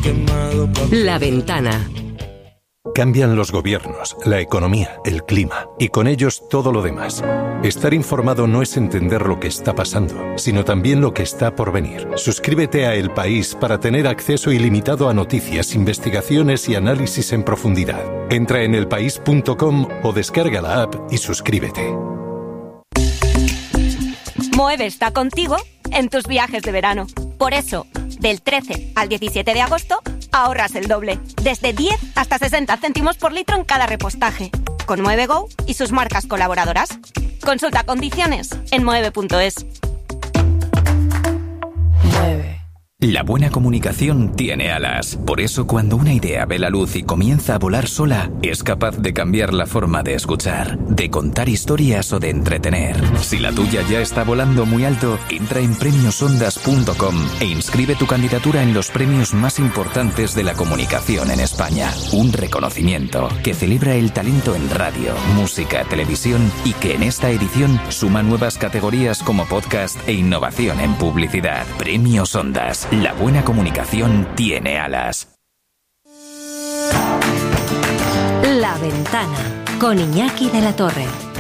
La Ventana. Cambian los gobiernos, la economía, el clima y con ellos todo lo demás. Estar informado no es entender lo que está pasando, sino también lo que está por venir. Suscríbete a El País para tener acceso ilimitado a noticias, investigaciones y análisis en profundidad. Entra en elpaís.com o descarga la app y suscríbete. Moeve está contigo en tus viajes de verano. Por eso, del 13 al 17 de agosto, ahorras el doble. Desde 10 hasta 60 céntimos por litro en cada repostaje. Con Moeve Go y sus marcas colaboradoras. Consulta condiciones en moeve.es. La buena comunicación tiene alas. Por eso, cuando una idea ve la luz y comienza a volar sola, es capaz de cambiar la forma de escuchar, de contar historias o de entretener. Si la tuya ya está volando muy alto, entra en premiosondas.com e inscribe tu candidatura en los premios más importantes de la comunicación en España. Un reconocimiento que celebra el talento en radio, música, televisión y que en esta edición suma nuevas categorías como podcast e innovación en publicidad. Premios Ondas. La buena comunicación tiene alas. La Ventana con Iñaki de la Torre.